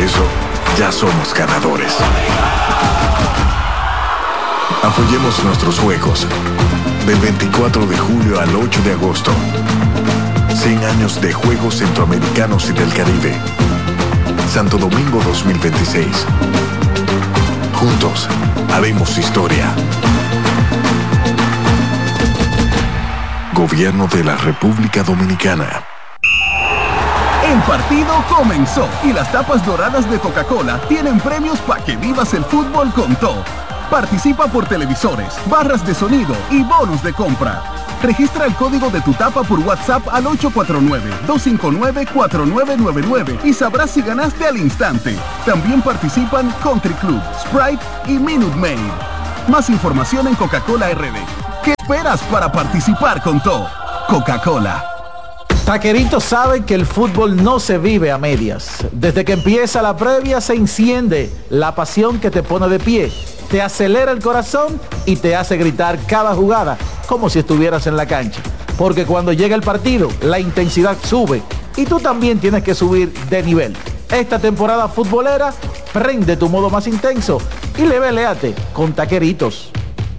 eso, ya somos ganadores. Apoyemos nuestros juegos. Del 24 de julio al 8 de agosto. 100 años de Juegos Centroamericanos y del Caribe. Santo Domingo 2026. Juntos, haremos historia. Gobierno de la República Dominicana. El partido comenzó y las tapas doradas de Coca-Cola tienen premios para que vivas el fútbol con todo. Participa por televisores, barras de sonido y bonos de compra. Registra el código de tu tapa por WhatsApp al 849-259-4999 y sabrás si ganaste al instante. También participan Country Club, Sprite y Minute Maid. Más información en Coca-Cola RD. ¿Qué esperas para participar con todo? Coca-Cola. Taqueritos saben que el fútbol no se vive a medias. Desde que empieza la previa se enciende la pasión que te pone de pie, te acelera el corazón y te hace gritar cada jugada como si estuvieras en la cancha. Porque cuando llega el partido, la intensidad sube y tú también tienes que subir de nivel. Esta temporada futbolera, prende tu modo más intenso y leveléate con Taqueritos.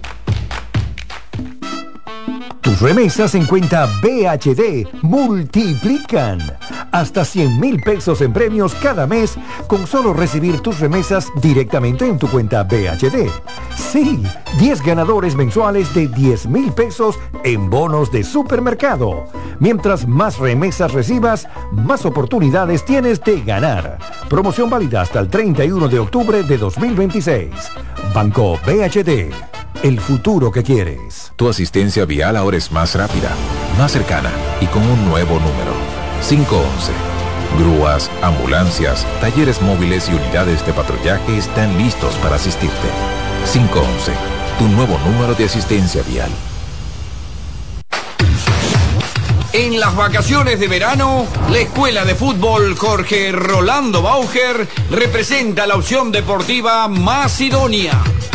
Tus remesas en cuenta BHD multiplican. Hasta 100,000 pesos en premios cada mes con solo recibir tus remesas directamente en tu cuenta BHD. Sí, 10 ganadores mensuales de 10,000 pesos en bonos de supermercado. Mientras más remesas recibas, más oportunidades tienes de ganar. Promoción válida hasta el 31 de octubre de 2026. Banco BHD. El futuro que quieres. Tu asistencia vial ahora es más rápida, más cercana y con un nuevo número. 511. Grúas, ambulancias, talleres móviles y unidades de patrullaje están listos para asistirte. 511. Tu nuevo número de asistencia vial. En las vacaciones de verano, la Escuela de Fútbol Jorge Rolando Bauger representa la opción deportiva más idónea.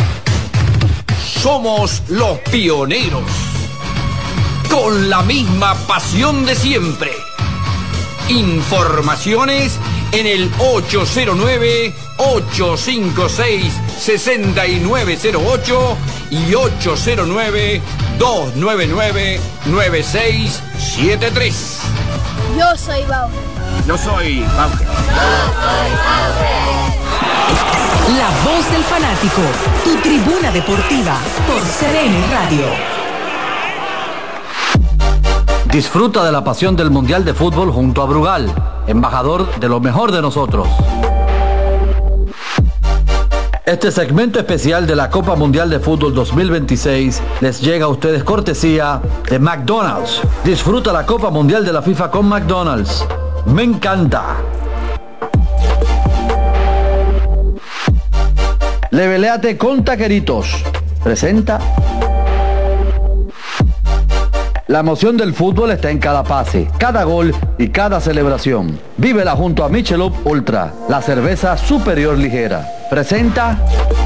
Somos los pioneros, con la misma pasión de siempre. Informaciones en el 809-856-6908 y 809-299-9673. Yo soy Bauer. Yo soy Bauer. La voz del fanático, tu tribuna deportiva por CDN Radio. Disfruta de la pasión del Mundial de Fútbol junto a Brugal, embajador de lo mejor de nosotros. Este segmento especial de la Copa Mundial de Fútbol 2026 les llega a ustedes cortesía de McDonald's. Disfruta la Copa Mundial de la FIFA con McDonald's. Me encanta. Leveleate con Taqueritos. Presenta. La emoción del fútbol está en cada pase, cada gol y cada celebración. Vívela junto a Michelob Ultra, la cerveza superior ligera. Presenta.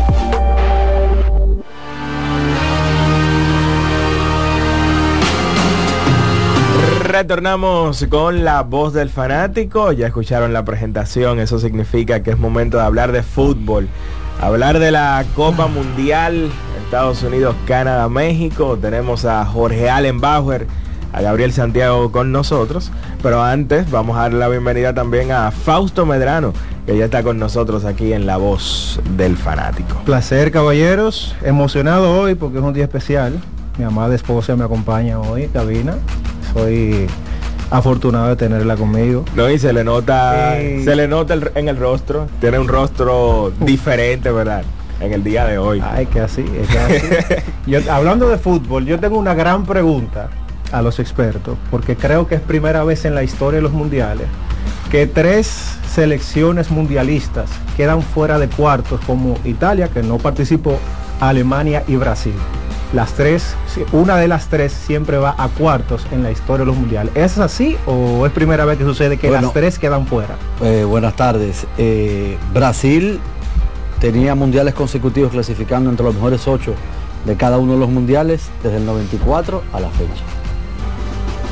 Retornamos con la voz del fanático. Ya escucharon la presentación, eso significa que es momento de hablar de fútbol. Hablar de la Copa Mundial, Estados Unidos, Canadá, México. Tenemos a Jorge Allen Bauer, a Gabriel Santiago con nosotros. Pero antes vamos a darle la bienvenida también a Fausto Medrano, que ya está con nosotros aquí en La Voz del Fanático. Placer, caballeros. Emocionado hoy porque es un día especial. Mi amada esposa me acompaña hoy, cabina. Soy afortunado de tenerla conmigo. No, y se le nota en el rostro. Tiene un rostro diferente, ¿verdad? En el día de hoy. Ay, que así, es que así. Hablando de fútbol, yo tengo una gran pregunta a los expertos, porque creo que es primera vez en la historia de los mundiales que 3 selecciones mundialistas quedan fuera de cuartos, como Italia, que no participó, Alemania y Brasil. Las 3, una de las 3 siempre va a cuartos en la historia de los mundiales. ¿Es así o es primera vez que sucede que las 3 quedan fuera? Buenas tardes. Brasil tenía mundiales consecutivos clasificando entre los mejores 8 de cada uno de los mundiales desde el 94 a la fecha.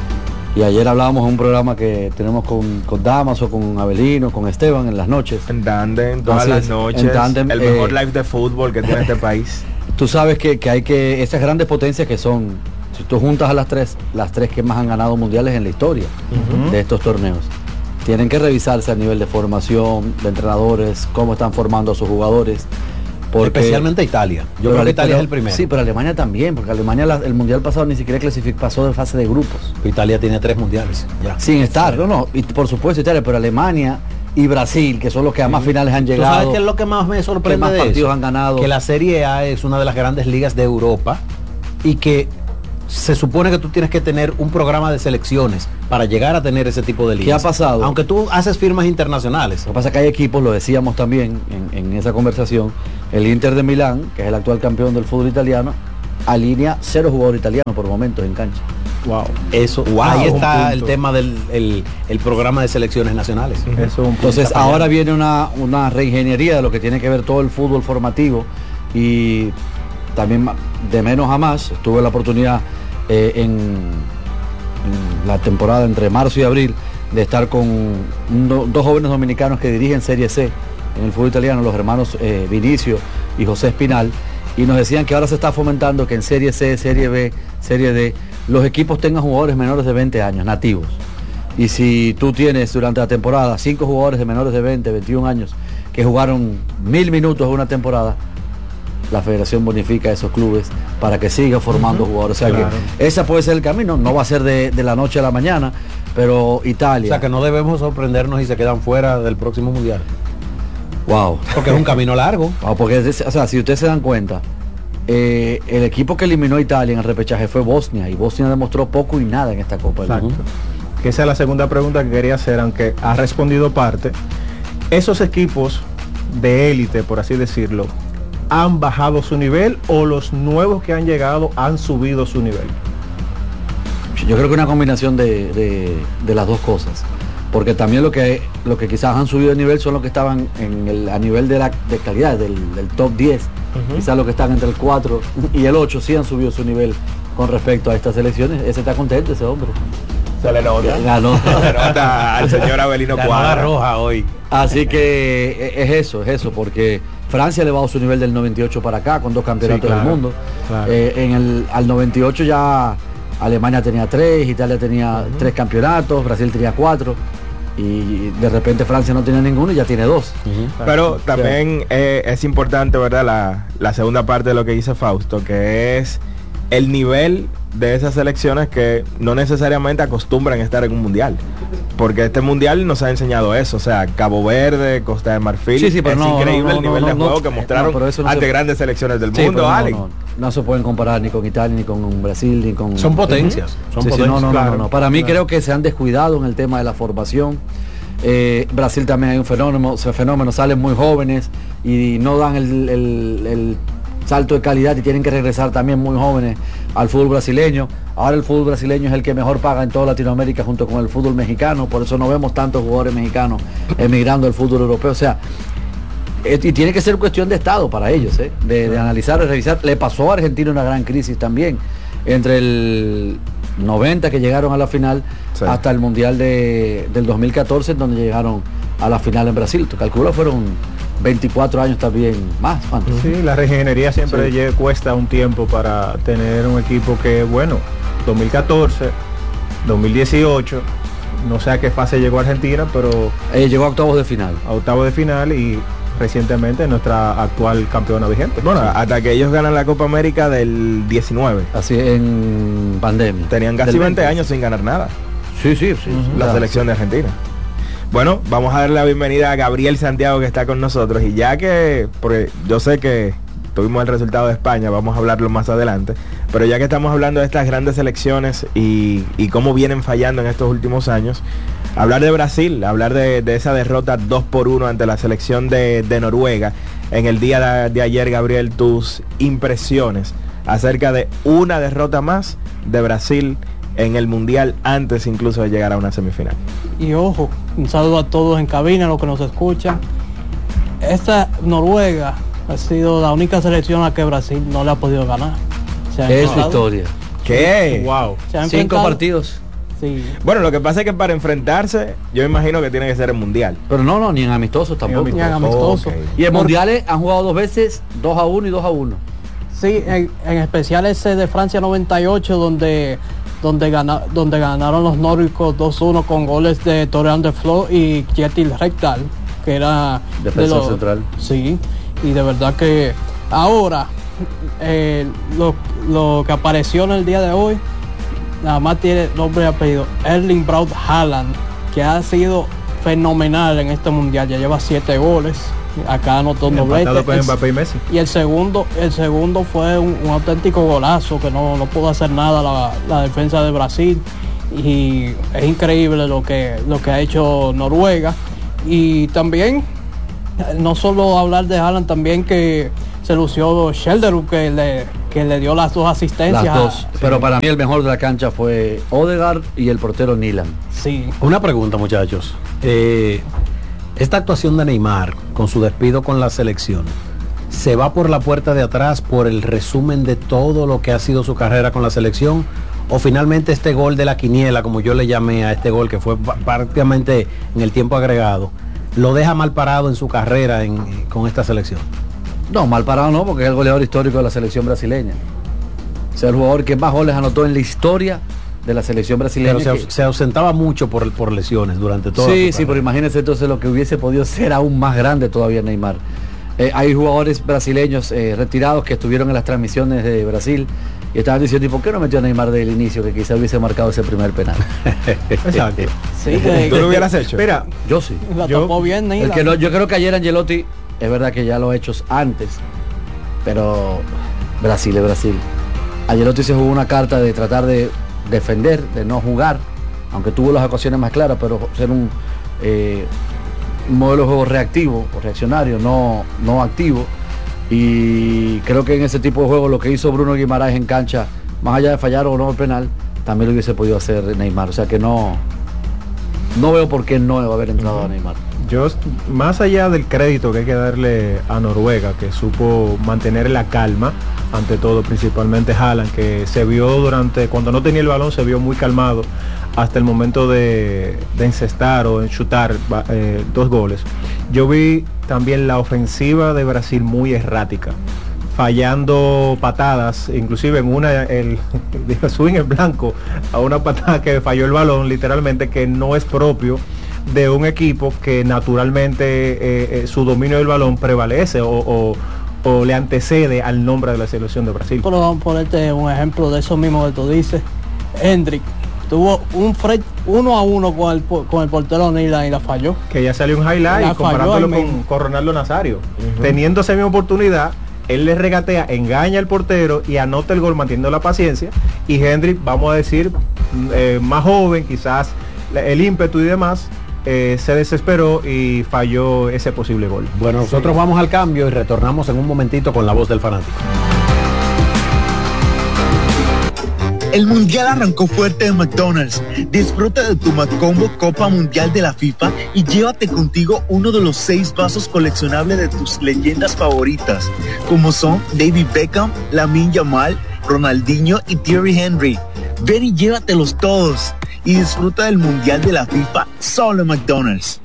Y ayer hablábamos en un programa que tenemos con Damaso, con Abelino, con Esteban en las noches. En tándem, todas las noches. En tándem, el mejor live de fútbol que tiene este país. Tú sabes que hay que, esas grandes potencias que son, si tú juntas a las tres que más han ganado mundiales en la historia de estos torneos, tienen que revisarse a nivel de formación, de entrenadores, cómo están formando a sus jugadores. Porque, especialmente Italia. Yo creo que Italia es el primero. Sí, pero Alemania también, porque Alemania el mundial pasado ni siquiera pasó de fase de grupos. Italia tiene 3 mundiales. Ya. Sin estar, y por supuesto Italia, pero Alemania y Brasil, que son los que a más finales han llegado. ¿Tú sabes qué es lo que más me sorprende que más de partidos eso? Han ganado? Que la Serie A es una de las grandes ligas de Europa y que se supone que tú tienes que tener un programa de selecciones para llegar a tener ese tipo de ligas. ¿Qué ha pasado? Aunque tú haces firmas internacionales. Lo que pasa es que hay equipos, lo decíamos también en esa conversación, el Inter de Milán, que es el actual campeón del fútbol italiano, alinea 0 jugadores italianos por momentos en cancha. Wow. Eso, ahí está el tema del el programa de selecciones nacionales. Eso entonces ahora viene una reingeniería de lo que tiene que ver todo el fútbol formativo y también de menos a más. Tuve la oportunidad en la temporada entre marzo y abril de estar con dos jóvenes dominicanos que dirigen Serie C en el fútbol italiano, los hermanos Vinicio y José Espinal, y nos decían que ahora se está fomentando que en Serie C, Serie B, Serie D, los equipos tengan jugadores menores de 20 años, nativos. Y si tú tienes durante la temporada 5 jugadores de menores de 20, 21 años que jugaron 1000 minutos en una temporada, la federación bonifica a esos clubes para que sigan formando jugadores. O sea que ese puede ser el camino, no va a ser de la noche a la mañana, pero Italia. O sea que no debemos sorprendernos y se quedan fuera del próximo mundial. Wow. Porque es un camino largo. Wow, porque, o sea, si ustedes se dan cuenta, el equipo que eliminó a Italia en el repechaje fue Bosnia, y Bosnia demostró poco y nada en esta Copa del Mundo. Que esa es la segunda pregunta que quería hacer, aunque ha respondido parte. Esos equipos de élite, por así decirlo, ¿han bajado su nivel o los nuevos que han llegado han subido su nivel? Yo creo que una combinación de las dos cosas, porque también lo que quizás han subido de nivel son los que estaban a nivel de calidad del top 10, quizás los que están entre el 4 y el 8 sí han subido su nivel con respecto a estas elecciones. Ese está contento, ese hombre. Se le nota. Ganó. Se le nota al señor Abelino Cuadra. La roja hoy. Así que es eso, porque Francia ha elevado su nivel del 98 para acá con 2 campeonatos del mundo. Claro. Al 98 ya Alemania tenía 3, Italia tenía 3 campeonatos, Brasil tenía 4 y de repente Francia no tenía ninguno y ya tiene 2. Pero también es importante, ¿verdad? La segunda parte de lo que dice Fausto, que es el nivel de esas selecciones que no necesariamente acostumbran a estar en un mundial, porque este mundial nos ha enseñado eso. O sea, Cabo Verde, Costa de Marfil, pero es increíble el nivel de juego que mostraron ante grandes selecciones del mundo, Alex. No se pueden comparar ni con Italia, ni con Brasil, ni con... Son potencias. No. Para mí creo que se han descuidado en el tema de la formación. Brasil también hay un fenómeno, salen muy jóvenes y no dan el salto de calidad y tienen que regresar también muy jóvenes al fútbol brasileño. Ahora el fútbol brasileño es el que mejor paga en toda Latinoamérica junto con el fútbol mexicano, por eso no vemos tantos jugadores mexicanos emigrando al fútbol europeo. O sea, y tiene que ser cuestión de Estado para ellos, de analizar, de revisar. Le pasó a Argentina una gran crisis también, entre el 90 que llegaron a la final hasta el Mundial del 2014, en donde llegaron a la final en Brasil. Tu calculo fueron 24 años también más. ¿Cuánto? Sí, la reingeniería siempre cuesta un tiempo para tener un equipo que, bueno, 2014, 2018, no sé a qué fase llegó Argentina, pero... llegó a octavos de final. A octavos de final y recientemente nuestra actual campeona vigente. Bueno, hasta que ellos ganan la Copa América del 19. Así en pandemia. Tenían casi 20 años sin ganar nada. Sí. La selección de Argentina. Bueno, vamos a darle la bienvenida a Gabriel Santiago, que está con nosotros, y ya que, porque yo sé que tuvimos el resultado de España, vamos a hablarlo más adelante, pero ya que estamos hablando de estas grandes selecciones y cómo vienen fallando en estos últimos años, hablar de Brasil, hablar de esa derrota 2-1 ante la selección de Noruega en el día de ayer. Gabriel, tus impresiones acerca de una derrota más de Brasil en el Mundial antes incluso de llegar a una semifinal. Y ojo, un saludo a todos en cabina, a los que nos escuchan. Esta Noruega ha sido la única selección a que Brasil no le ha podido ganar. Es su historia. ¿Qué? Wow. 5 partidos. Sí. Bueno, lo que pasa es que para enfrentarse, yo imagino que tiene que ser el mundial. Pero no, ni en amistosos tampoco. Ni en amistosos. Okay. Y en mundiales han jugado 2 veces, 2-1 y 2-1. Sí, en especial ese de Francia 98, donde ganaron los nórdicos 2-1 con goles de Torreón de Flo y Kjetil Rekdal, que era defensor central. Sí, y de verdad que ahora lo que apareció en el día de hoy nada más tiene nombre y apellido: Erling Braut Haaland, que ha sido fenomenal en este mundial. Ya lleva 7 goles, acá anotó un doblete, con Mbappé y Messi. y el segundo fue un auténtico golazo, que no pudo hacer nada la defensa de Brasil, y es increíble lo que ha hecho Noruega. Y también no solo hablar de Haaland, también que se lució Schelderud, que le dio las 2 asistencias. Las 2. Pero para mí el mejor de la cancha fue Odegaard y el portero Nyland. Sí. Una pregunta, muchachos. Esta actuación de Neymar con su despido con la selección, ¿se va por la puerta de atrás por el resumen de todo lo que ha sido su carrera con la selección? ¿O finalmente este gol de la quiniela, como yo le llamé a este gol que fue prácticamente en el tiempo agregado, lo deja mal parado en su carrera con esta selección? No, mal parado no, porque es el goleador histórico de la selección brasileña. O sea, el jugador que más goles anotó en la historia de la selección brasileña. Pero se ausentaba mucho por lesiones durante todo. Sí, pero imagínense entonces lo que hubiese podido ser aún más grande todavía Neymar. Hay jugadores brasileños retirados que estuvieron en las transmisiones de Brasil y estaban diciendo: ¿y por qué no metió a Neymar del inicio, que quizá hubiese marcado ese primer penal? Exacto. Sí, ¿Tú lo hubieras hecho? Mira, yo sí. La tapó bien Neymar. Yo creo que ayer Ancelotti, es verdad que ya lo ha hecho antes, pero Brasil es Brasil. Ancelotti se jugó una carta de tratar de defender, de no jugar, aunque tuvo las ocasiones más claras, pero ser un modelo de juego reactivo o reaccionario, no activo. Y creo que en ese tipo de juego lo que hizo Bruno Guimaraes en cancha, más allá de fallar o no el penal, también lo hubiese podido hacer Neymar. O sea que no veo por qué no le va a haber entrado a Neymar. Yo, más allá del crédito que hay que darle a Noruega, que supo mantener la calma ante todo, principalmente Haaland, que se vio cuando no tenía el balón, se vio muy calmado hasta el momento de encestar o de chutar 2 goles. Yo vi también la ofensiva de Brasil muy errática, fallando patadas, inclusive en una el swing en blanco a una patada que falló el balón, literalmente, que no es propio de un equipo que naturalmente su dominio del balón prevalece o le antecede al nombre de la selección de Brasil. Pero vamos a ponerte un ejemplo de eso mismo que tú dices. Hendrik tuvo un 1-1 con el portero Nyland y la falló. Que ya salió un highlight comparándolo con Ronaldo Nazario. Teniendo esa misma oportunidad, él le regatea, engaña al portero y anota el gol manteniendo la paciencia. Y Hendrik, vamos a decir, más joven, quizás el ímpetu y demás, se desesperó y falló ese posible gol. Bueno, nosotros vamos al cambio y retornamos en un momentito con la voz del fanático. El Mundial arrancó fuerte en McDonald's. Disfruta de tu McCombo Copa Mundial de la FIFA y llévate contigo uno de los 6 vasos coleccionables de tus leyendas favoritas, como son David Beckham, Lamine Yamal, Ronaldinho y Thierry Henry. Ven y llévatelos todos y disfruta del Mundial de la FIFA solo en McDonald's.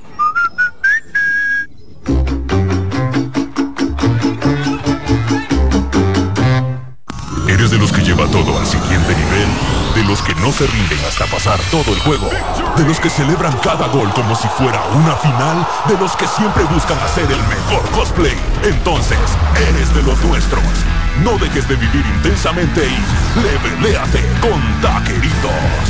¿Eres de los que lleva todo al siguiente nivel? ¿De los que no se rinden hasta pasar todo el juego? ¿De los que celebran cada gol como si fuera una final? ¿De los que siempre buscan hacer el mejor cosplay? Entonces, eres de los nuestros. No dejes de vivir intensamente y leveléate con Taqueritos.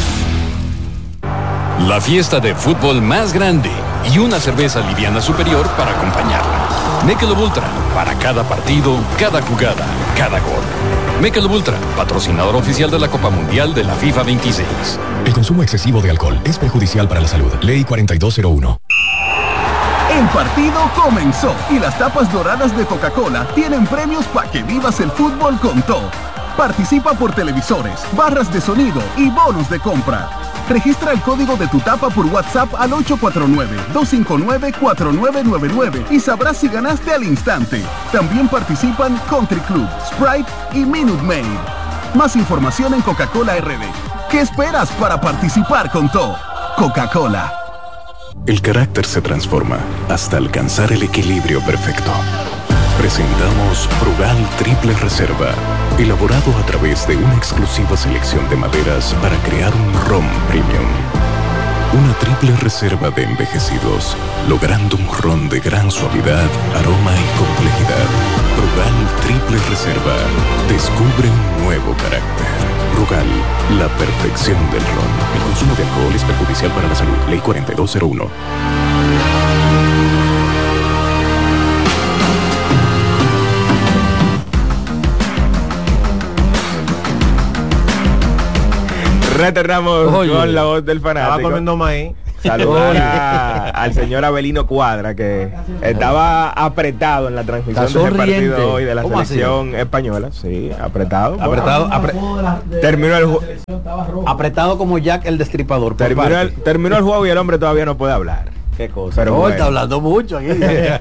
La fiesta de fútbol más grande y una cerveza liviana superior para acompañarla. Michelob Ultra, para cada partido, cada jugada, cada gol. Michelob Ultra, patrocinador oficial de la Copa Mundial de la FIFA 26. El consumo excesivo de alcohol es perjudicial para la salud. Ley 4201. El partido comenzó y las tapas doradas de Coca-Cola tienen premios para que vivas el fútbol con todo. Participa por televisores, barras de sonido y bonos de compra. Registra el código de tu tapa por WhatsApp al 849-259-4999 y sabrás si ganaste al instante. También participan Country Club, Sprite y Minute Maid. Más información en Coca-Cola RD. ¿Qué esperas para participar con todo? Coca-Cola. El carácter se transforma hasta alcanzar el equilibrio perfecto. Presentamos Brugal Triple Reserva, elaborado a través de una exclusiva selección de maderas para crear un ron premium. Una triple reserva de envejecidos, logrando un ron de gran suavidad, aroma y complejidad. Brugal Triple Reserva, descubre un nuevo carácter. Brugal, la perfección del ron. El consumo de alcohol es perjudicial para la salud. Ley 4201. Retornamos con la voz del fanático. Estaba comiendo maíz. Saludar al señor Abelino Cuadra, que estaba apretado en la transmisión de ese partido hoy de la selección española. Sí, apretado. Terminó el apretado como Jack el Destripador. Terminó el juego y el hombre todavía no puede hablar. Qué cosa. Pero bueno. Está hablando mucho aquí.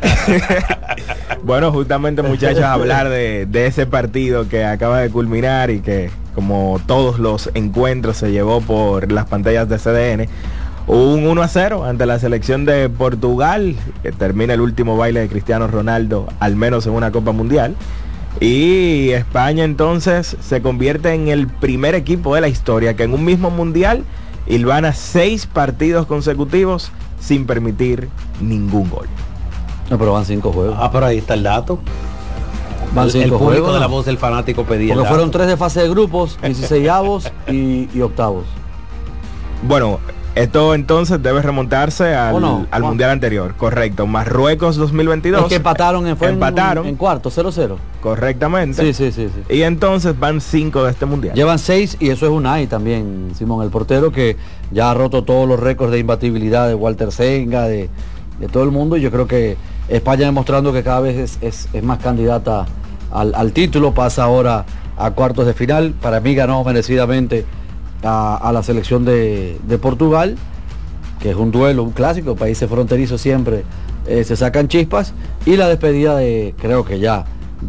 Bueno, justamente, muchachos, hablar de ese partido que acaba de culminar y que, como todos los encuentros, se llevó por las pantallas de CDN. Un 1-0 ante la selección de Portugal, que termina el último baile de Cristiano Ronaldo, al menos en una Copa Mundial. Y España entonces se convierte en el primer equipo de la historia que en un mismo Mundial hilvana 6 partidos consecutivos sin permitir ningún gol. No, pero van 5 juegos. Ah, pero ahí está el dato. Van 5 juegos. El público de la voz del fanático pedía. Porque fueron 3 de fase de grupos, 16avos y octavos. Bueno, esto entonces debe remontarse al mundial anterior, correcto. Marruecos 2022. Es que empataron en cuarto, 0-0. Correctamente. Sí. Y entonces van 5 de este mundial. Llevan 6 y eso es Unai también, Simón, el portero, que ya ha roto todos los récords de imbatibilidad de Walter Senga, de todo el mundo. Y yo creo que España demostrando que cada vez es más candidata al título. Pasa ahora a cuartos de final. Para mí ganó merecidamente a la selección de Portugal, que es un duelo, un clásico, países fronterizos siempre se sacan chispas. Y la despedida creo que ya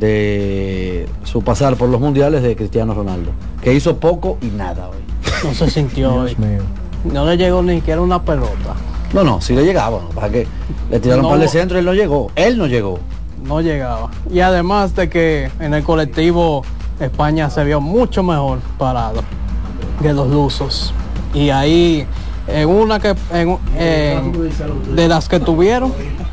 de su pasar por los mundiales de Cristiano Ronaldo, que hizo poco y nada hoy. No se sintió hoy. No le llegó ni siquiera una pelota. No, sí le llegaba, ¿no? Para que le tiraron para el centro y él no llegó. No llegaba. Y además de que en el colectivo España se vio mucho mejor parado que los lusos. Y ahí en una que de las que tuvieron,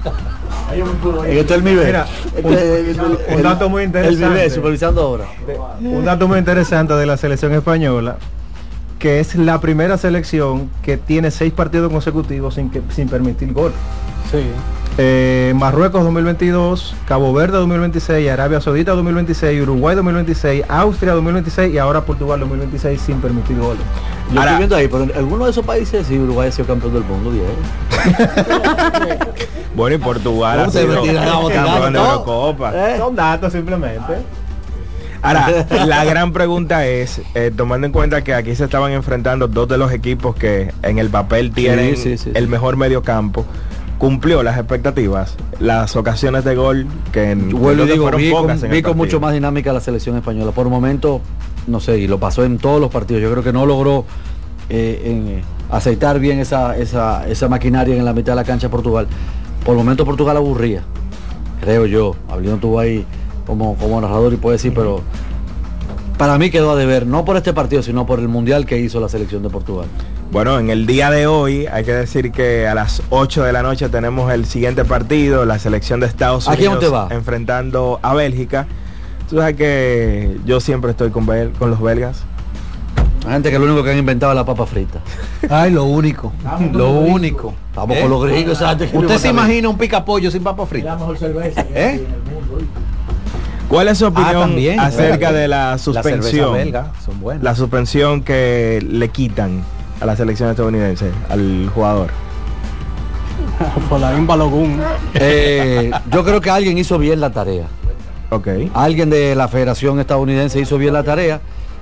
Mira, un dato muy interesante. Supervisando ahora. Un dato muy interesante de la selección española, que es la primera selección que tiene 6 partidos consecutivos sin permitir gol. Sí. Marruecos 2022, Cabo Verde 2026, Arabia Saudita 2026, Uruguay 2026, Austria 2026 y ahora Portugal 2026 sin permitir goles. Yo estoy viendo ahí, pero en alguno de esos países sí, Uruguay ha sido campeón del mundo, bien. Bueno, y Portugal ha sido campeón de Eurocopa. Son datos simplemente. Ahora, la gran pregunta es, tomando en cuenta que aquí se estaban enfrentando 2 de los equipos que en el papel tienen el mejor medio campo, ¿cumplió las expectativas? Las ocasiones de gol que fueron pocas vi con mucho más dinámica la selección española. Por un momento, no sé, y lo pasó en todos los partidos. Yo creo que no logró aceitar bien esa maquinaria en la mitad de la cancha de Portugal. Por el momento Portugal aburría, creo yo. Hablando tú ahí como narrador y puede decir, pero para mí quedó a deber, no por este partido, sino por el mundial que hizo la selección de Portugal. Bueno, en el día de hoy hay que decir que a las 8 de la noche tenemos el siguiente partido, la selección de Estados Unidos. ¿A quién te va? Enfrentando a Bélgica. Tú sabes que yo siempre estoy con los belgas. La gente que lo único que han inventado es la papa frita. Ay, lo único. Lo único. Estamos con los gringos. ¿Usted se imagina un picapollo sin papa frita? La mejor cerveza que hay en el mundo. ¿Cuál es su opinión acerca de la suspensión? La suspensión que le quitan a la selección estadounidense, al jugador. Por la Balogun. Yo creo que alguien hizo bien la tarea. Alguien de la Federación Estadounidense hizo bien la tarea.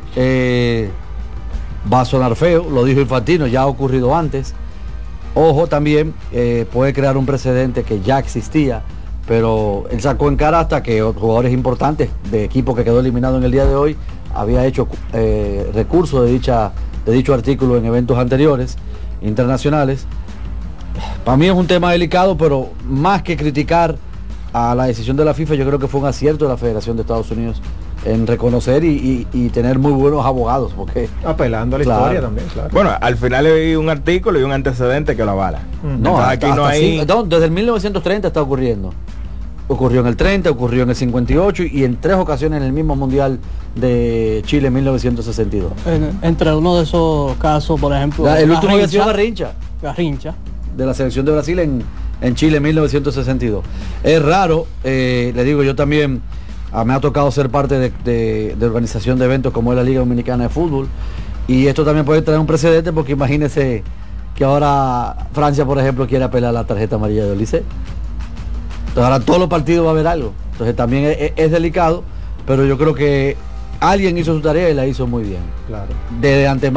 Va a sonar feo, lo dijo Infantino, ya ha ocurrido antes. Ojo, también puede crear un precedente que ya existía, pero él sacó en cara hasta que jugadores importantes de equipo que quedó eliminado en el día de hoy había hecho recurso de de dicho artículo en eventos anteriores, internacionales. Para mí es un tema delicado, pero más que criticar a la decisión de la FIFA, yo creo que fue un acierto de la Federación de Estados Unidos en reconocer y tener muy buenos abogados, porque apelando a la historia también, claro. Bueno, al final hay un artículo y un antecedente que lo avala. No, aquí no hay... desde el 1930 está ocurriendo. Ocurrió en el 30, ocurrió en el 58 y en 3 ocasiones en el mismo Mundial de Chile en 1962. Entre uno de esos casos, por ejemplo, el último había sido Garrincha de la selección de Brasil en Chile en 1962. Es raro, le digo, yo también me ha tocado ser parte de organización de eventos como es la Liga Dominicana de Fútbol, y esto también puede traer un precedente, porque imagínense que ahora Francia, por ejemplo, quiere apelar la tarjeta amarilla de Olise. Entonces ahora todos los partidos va a haber algo. Entonces también es delicado, pero yo creo que alguien hizo su tarea y la hizo muy bien. Claro. De antemano.